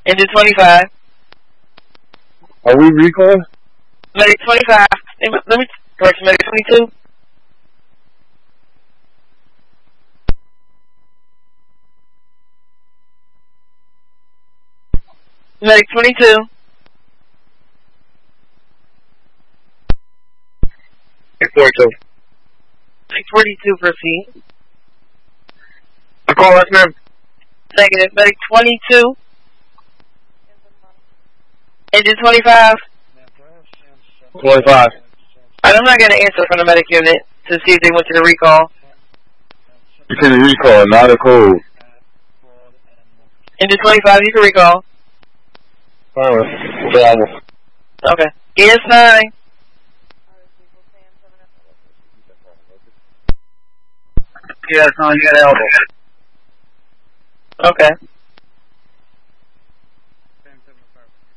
Engine 25. Are we recalling? Medic 25. Let me correct Medic 22. Medic 22. Medic 42. Medic 42, proceed. I call last name. Negative. Medic 22. Engine 25. 25. I'm not going to answer from the medic unit to see if they went to the recall. You can recall, not a code. Engine 25, you can recall. Alright. Travel. Okay. ES9. ES9, you got elbow. Okay.